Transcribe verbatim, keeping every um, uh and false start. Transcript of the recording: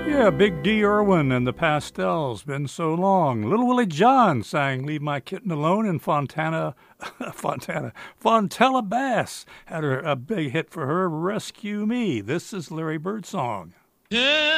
Yeah, Big D. Irwin and the Pastels, been so long. Little Willie John sang Leave My Kitten Alone, and Fontana, Fontana, Fontella Bass had her, a big hit for her, Rescue Me. This is Larry Birdsong. Yeah.